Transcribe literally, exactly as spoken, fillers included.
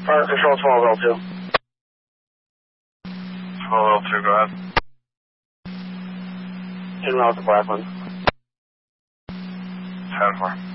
Fire control twelve L two. twelve L two, go ahead. En route to Blackland. ten four.